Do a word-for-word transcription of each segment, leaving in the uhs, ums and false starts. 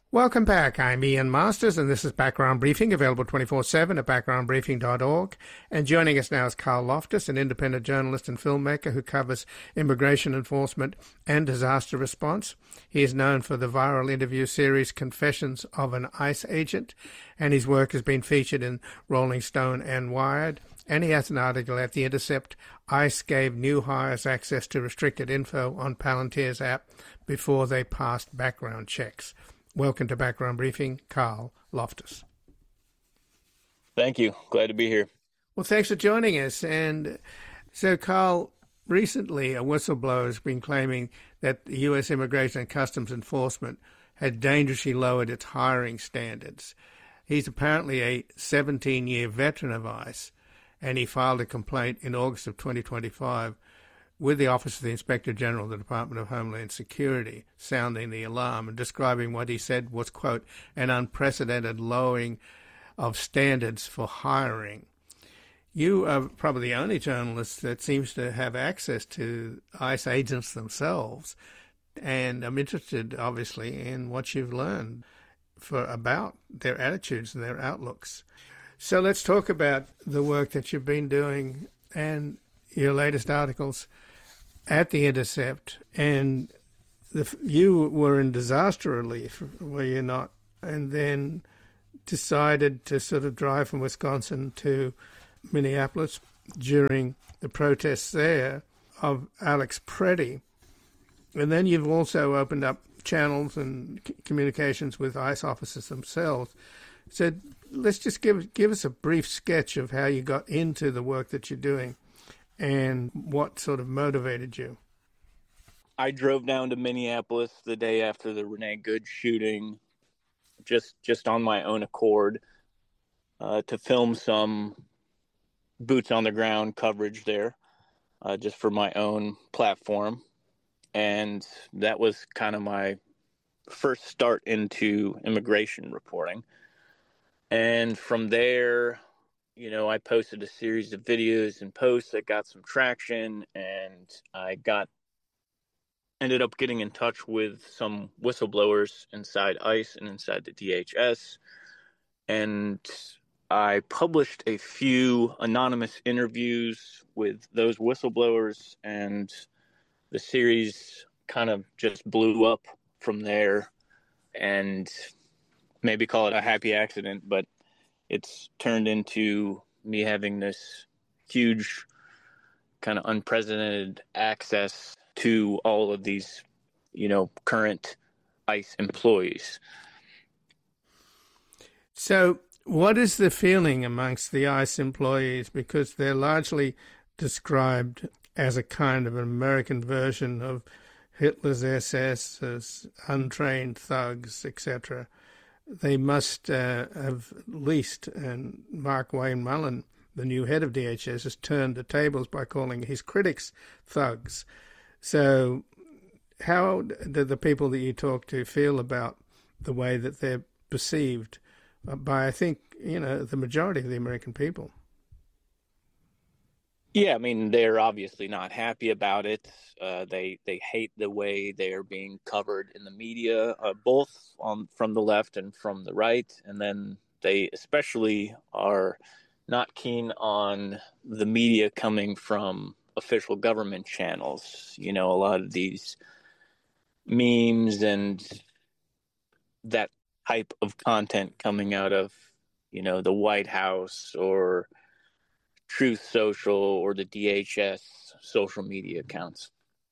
Welcome back. I'm Ian Masters, and this is Background Briefing, available twenty-four seven at background briefing dot org. And joining us now is Carl Loftus, an independent journalist and filmmaker who covers immigration enforcement and disaster response. He is known for the viral interview series Confessions of an ICE Agent, and his work has been featured in Rolling Stone and Wired. And he has an article at The Intercept, ICE gave new hires access to restricted info on Palantir's app before they passed background checks. Welcome to Background Briefing, Carl Loftus. Thank you. Glad to be here. Well, thanks for joining us. And so, Carl, recently a whistleblower has been claiming that the U S Immigration and Customs Enforcement had dangerously lowered its hiring standards. He's apparently a seventeen-year veteran of ICE, and he filed a complaint in August of twenty twenty-five with the Office of the Inspector General of the Department of Homeland Security, sounding the alarm and describing what he said was, quote, an unprecedented lowering of standards for hiring. You are probably the only journalist that seems to have access to ICE agents themselves, and I'm interested, obviously, in what you've learned for about their attitudes and their outlooks. So let's talk about the work that you've been doing and your latest articles at The Intercept. And the, you were in disaster relief, were you not? And then decided to sort of drive from Wisconsin to Minneapolis during the protests there of Alex Preddy. And then you've also opened up channels and c- communications with ICE officers themselves. So let's just give give us a brief sketch of how you got into the work that you're doing and what sort of motivated you. I drove down to Minneapolis the day after the Renee Good shooting, just just on my own accord, uh, to film some boots on the ground coverage there, uh, just for my own platform. And that was kind of my first start into immigration reporting. And from there, you know, I posted a series of videos and posts that got some traction, and I got ended up getting in touch with some whistleblowers inside ICE and inside the D H S. And I published a few anonymous interviews with those whistleblowers, and the series kind of just blew up from there. And maybe call it a happy accident, but it's turned into me having this huge kind of unprecedented access to all of these, you know, current ICE employees. So what is the feeling amongst the ICE employees? Because they're largely described as a kind of an American version of Hitler's S S, as untrained thugs, et cetera. They must uh, have at least, and Mark Wayne Mullen, the new head of D H S, has turned the tables by calling his critics thugs. So how do the people that you talk to feel about the way that they're perceived by, I think, you know, the majority of the American people? Yeah, I mean, they're obviously not happy about it. Uh, they they hate the way they are being covered in the media, uh, both on from the left and from the right. And then they especially are not keen on the media coming from official government channels. You know, a lot of these memes and that type of content coming out of, you know, the White House or Truth Social or the D H S social media accounts.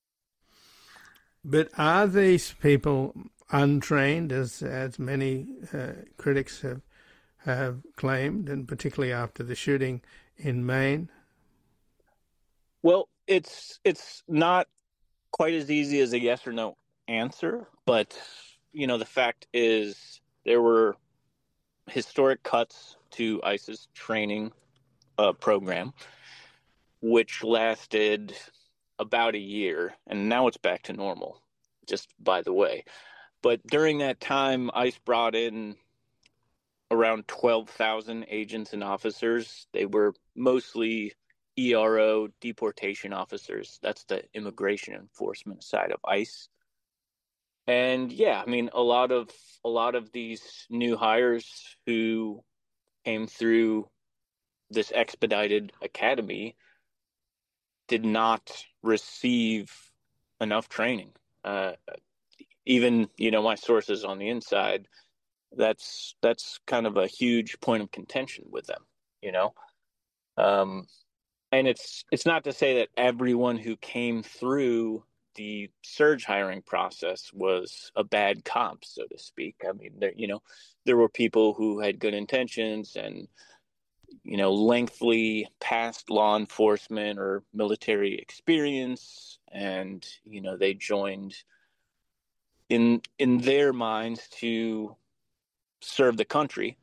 But are these people untrained, as as many uh, critics have have claimed, and particularly after the shooting in Maine? Well, it's it's not quite as easy as a yes or no answer, but you know, the fact is there were historic cuts to ICE's training Uh, program, which lasted about a year, and now it's back to normal, just by the way. But during that time, ICE brought in around twelve thousand agents and officers. They were mostly E R O, deportation officers. That's the immigration enforcement side of ICE. And yeah, I mean, a lot of a lot of these new hires who came through this expedited academy did not receive enough training. Uh, even you know my sources on the inside, that's that's kind of a huge point of contention with them. You know, um, and it's it's not to say that everyone who came through the surge hiring process was a bad cop, so to speak. I mean, there you know there were people who had good intentions and you know lengthy past law enforcement or military experience, and you know they joined in in their minds to serve the country.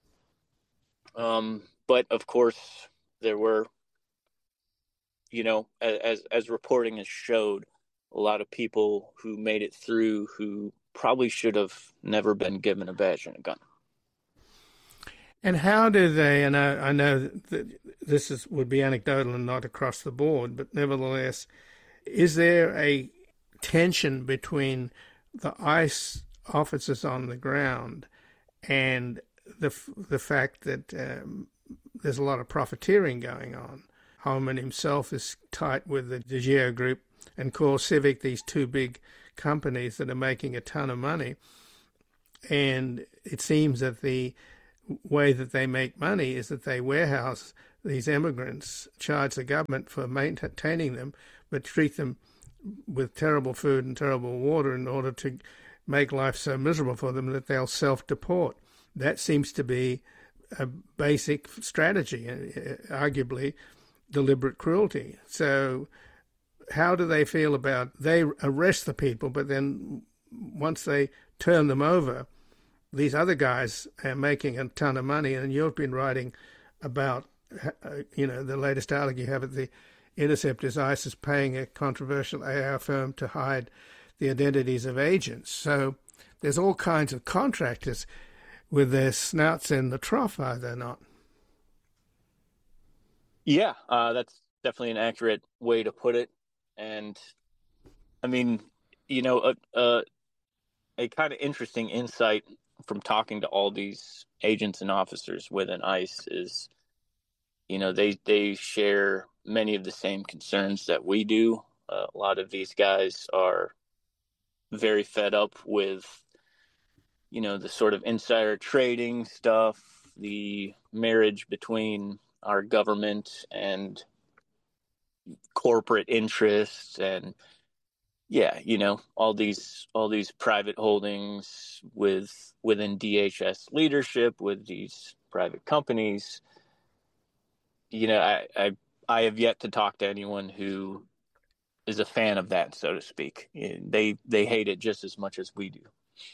Um, but of course, there were you know, as as reporting has showed, a lot of people who made it through who probably should have never been given a badge and a gun. And how do they, and I, I know that this is, would be anecdotal and not across the board, but nevertheless, is there a tension between the ICE officers on the ground and the the fact that um, there's a lot of profiteering going on? Holman himself is tight with the DeGeo Group and CoreCivic, these two big companies that are making a ton of money. And it seems that the way that they make money is that they warehouse these immigrants, charge the government for maintaining them, but treat them with terrible food and terrible water in order to make life so miserable for them that they'll self-deport. That seems to be a basic strategy, arguably deliberate cruelty. So how do they feel about, they arrest the people, but then once they turn them over, these other guys are making a ton of money, and you've been writing about, you know, the latest article you have at the Intercept is ICE is paying a controversial A I firm to hide the identities of agents. So there's all kinds of contractors with their snouts in the trough, are there not? Yeah, uh, that's definitely an accurate way to put it. And I mean, you know, a, a, a kind of interesting insight from talking to all these agents and officers within ICE is, you know, they, they share many of the same concerns that we do. Uh, a lot of these guys are very fed up with, you know, the sort of insider trading stuff, the marriage between our government and corporate interests, and yeah, you know, all these all these private holdings with within D H S leadership with these private companies. You know, I I, I have yet to talk to anyone who is a fan of that, so to speak. They they hate it just as much as we do.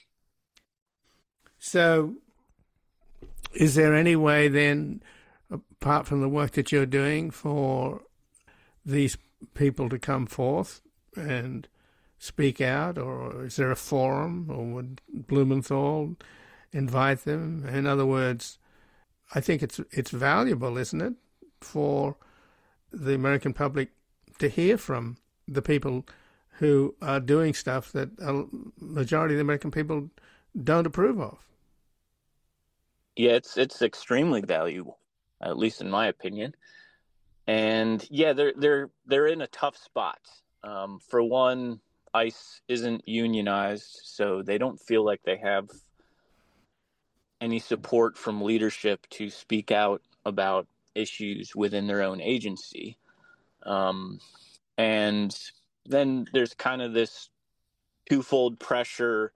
So, is there any way then, apart from the work that you're doing, for these people to come forth and speak out, or is there a forum, or would Blumenthal invite them? In other words, I think it's it's valuable, isn't it, for the American public to hear from the people who are doing stuff that a majority of the American people don't approve of. Yeah, it's it's extremely valuable, at least in my opinion. And yeah, they're they're they're in a tough spot. Um, for one, ICE isn't unionized, so they don't feel like they have any support from leadership to speak out about issues within their own agency. Um, and then there's kind of this twofold pressure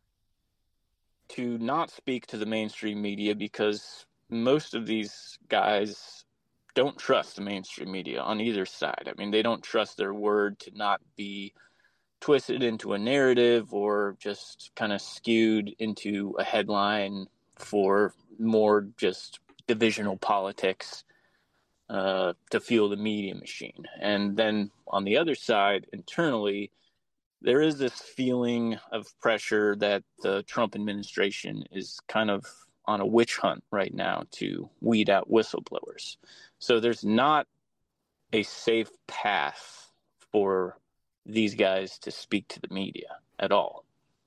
to not speak to the mainstream media because most of these guys don't trust the mainstream media on either side. I mean, they don't trust their word to not be twisted into a narrative or just kind of skewed into a headline for more just divisional politics uh, to fuel the media machine. And then on the other side, internally, there is this feeling of pressure that the Trump administration is kind of on a witch hunt right now to weed out whistleblowers. So there's not a safe path for these guys to speak to the media at all.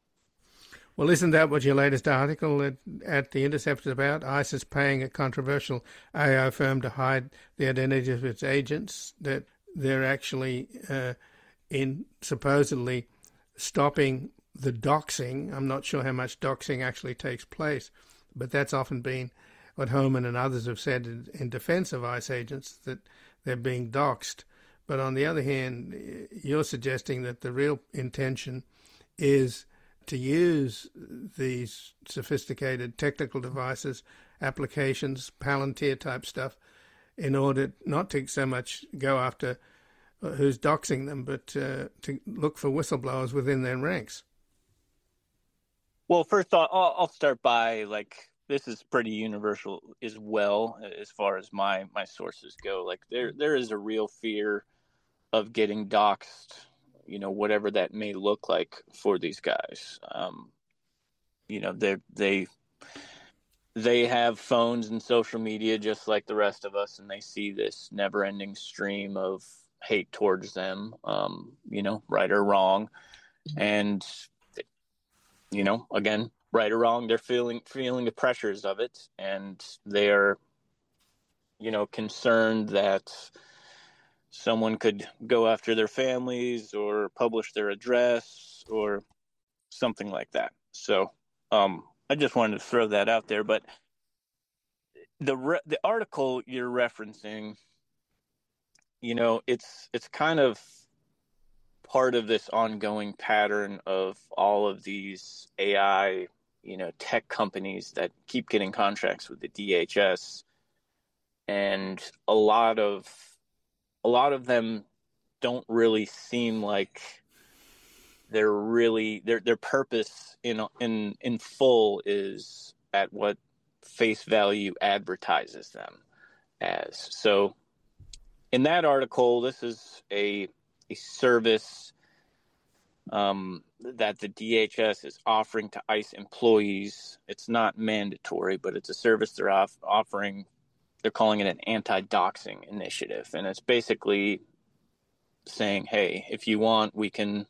Well, isn't that what your latest article at, at The Intercept is about? ISIS paying a controversial A I firm to hide the identity of its agents, that they're actually uh, in supposedly stopping the doxing. I'm not sure how much doxing actually takes place, but that's often been what Hohmann and others have said in, in defense of ICE agents, that they're being doxed. But on the other hand, you're suggesting that the real intention is to use these sophisticated technical devices, applications, Palantir type stuff, in order not to so much go after who's doxing them, but uh, to look for whistleblowers within their ranks. Well, first off, I'll, I'll start by, like, this is pretty universal as well as far as my, my sources go. Like, there there is a real fear of getting doxed, you know, whatever that may look like for these guys. Um, you know, they they they have phones and social media just like the rest of us, and they see this never-ending stream of hate towards them, um, you know, right or wrong. And, you know, again, right or wrong, they're feeling feeling the pressures of it, and they're, you know, concerned that someone could go after their families or publish their address or something like that. So um, I just wanted to throw that out there. But the re- the article you're referencing, you know, it's it's kind of part of this ongoing pattern of all of these A I, you know, tech companies that keep getting contracts with the D H S, and a lot of a lot of them don't really seem like they're really their their purpose in in in full is at what face value advertises them as. So in that article, this is a a service um, that the D H S is offering to ICE employees. It's not mandatory, but it's a service they're off- offering. They're calling it an anti-doxing initiative. And it's basically saying, hey, if you want, we can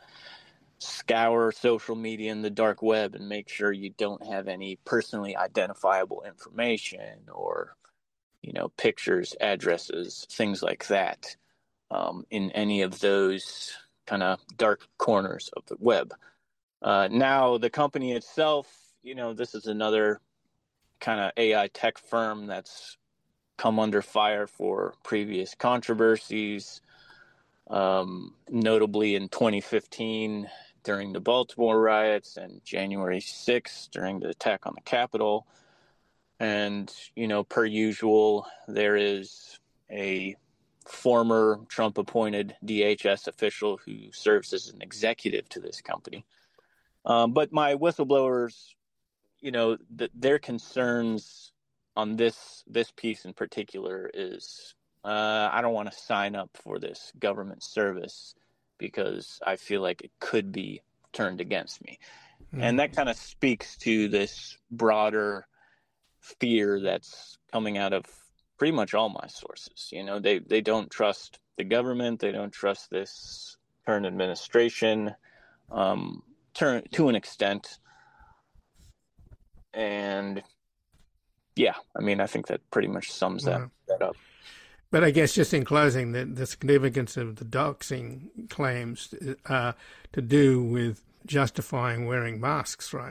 scour social media and the dark web and make sure you don't have any personally identifiable information or, you know, pictures, addresses, things like that, um, in any of those kind of dark corners of the web. Uh, now, the company itself, you know, this is another kind of A I tech firm that's come under fire for previous controversies, um, notably in twenty fifteen during the Baltimore riots and January sixth during the attack on the Capitol. And, you know, per usual, there is a former Trump-appointed D H S official who serves as an executive to this company. Um, but my whistleblowers, you know, th- their concerns on this this piece in particular is uh, I don't want to sign up for this government service because I feel like it could be turned against me. Mm-hmm. And that kind of speaks to this broader fear that's coming out of pretty much all my sources. You know, they, they don't trust the government. They don't trust this current administration um, to, to an extent. And yeah, I mean, I think that pretty much sums that, wow. that up. But I guess just in closing, the, the significance of the doxing claims uh, to do with justifying wearing masks, right?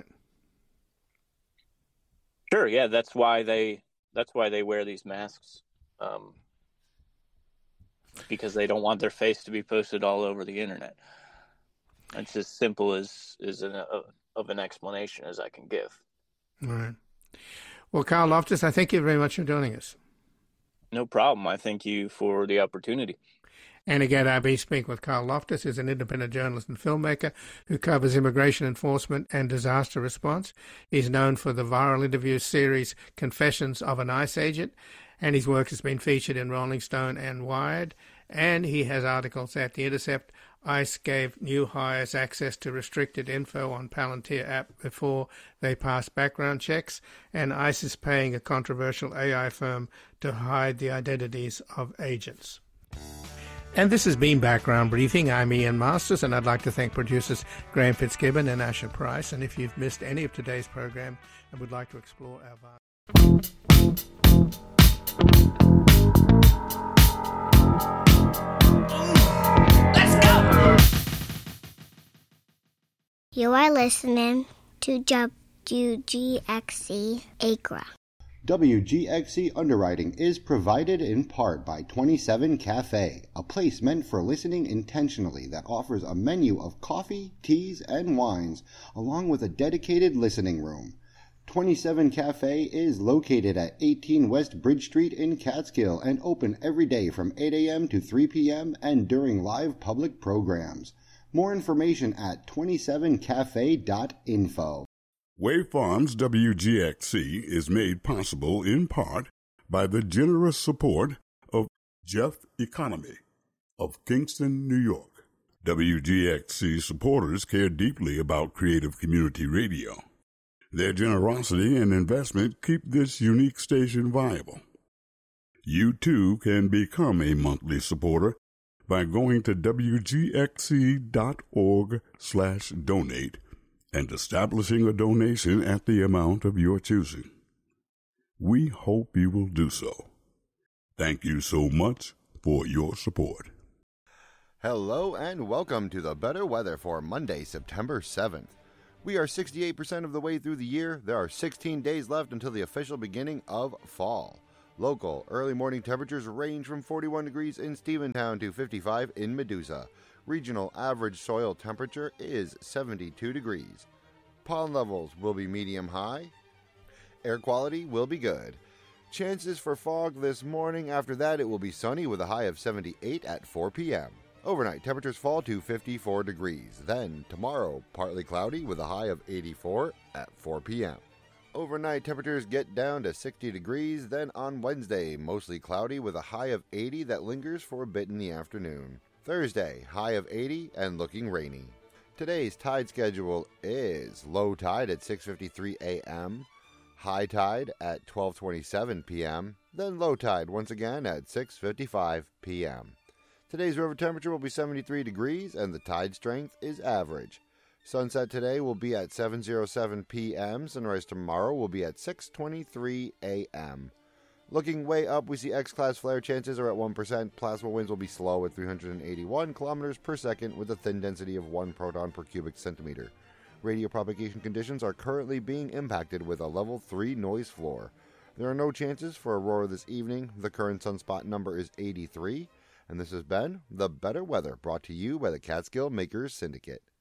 Sure. Yeah, that's why they that's why they wear these masks, um, because they don't want their face to be posted all over the internet. It's as simple as as an, uh, of an explanation as I can give. All right. Well, Carl Loftus, I thank you very much for joining us. No problem. I thank you for the opportunity. And again, I'll be speaking with Carl Loftus, who's an independent journalist and filmmaker who covers immigration enforcement and disaster response. He's known for the viral interview series Confessions of an ICE Agent, and his work has been featured in Rolling Stone and Wired. And he has articles at The Intercept. ICE gave new hires access to restricted info on Palantir app before they passed background checks, and ICE is paying a controversial A I firm to hide the identities of agents. And this has been Background Briefing. I'm Ian Masters, and I'd like to thank producers Graham Fitzgibbon and Asher Price. And if you've missed any of today's program and would like to explore our vast... Let's go! You are listening to W G X C Acra. W G X C underwriting is provided in part by twenty-seven Cafe, a place meant for listening intentionally that offers a menu of coffee, teas, and wines, along with a dedicated listening room. twenty-seven Cafe is located at eighteen West Bridge Street in Catskill and open every day from eight a.m. to three p.m. and during live public programs. More information at twenty-seven cafe dot info. Wave Farms W G X C is made possible in part by the generous support of Jeff Economy of Kingston, New York. W G X C supporters care deeply about creative community radio. Their generosity and investment keep this unique station viable. You too can become a monthly supporter by going to W G X C dot org slash donate and establishing a donation at the amount of your choosing. We hope you will do so. Thank you so much for your support. Hello and welcome to the better weather for Monday, September seventh. We are sixty-eight percent of the way through the year. There are sixteen days left until the official beginning of fall. Local early morning temperatures range from forty-one degrees in Stephentown to fifty-five in Medusa. Regional average soil temperature is seventy-two degrees. Pollen levels will be medium high. Air quality will be good. Chances for fog this morning. After that, it will be sunny with a high of seventy-eight at four p.m. Overnight, temperatures fall to fifty-four degrees. Then, tomorrow, partly cloudy with a high of eighty-four at four p.m. Overnight, temperatures get down to sixty degrees. Then on Wednesday, mostly cloudy with a high of eighty that lingers for a bit in the afternoon. Thursday, high of eighty and looking rainy. Today's tide schedule is low tide at six fifty-three a.m., high tide at twelve twenty-seven p.m., then low tide once again at six fifty-five p.m. Today's river temperature will be seventy-three degrees and the tide strength is average. Sunset today will be at seven oh seven p.m. Sunrise tomorrow will be at six twenty-three a.m. Looking way up, we see X-class flare chances are at one percent. Plasma winds will be slow at three hundred eighty-one kilometers per second with a thin density of one proton per cubic centimeter. Radio propagation conditions are currently being impacted with a level three noise floor. There are no chances for aurora this evening. The current sunspot number is eighty-three. And this has been The Better Weather, brought to you by the Catskill Makers Syndicate.